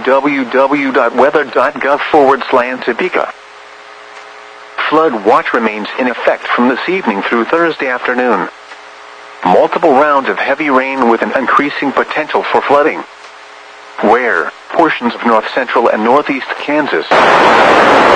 www.weather.gov/Topeka. Flood watch remains in effect from this evening through Thursday afternoon. Multiple rounds of heavy rain with an increasing potential for flooding. Where? Portions of north central and northeast Kansas.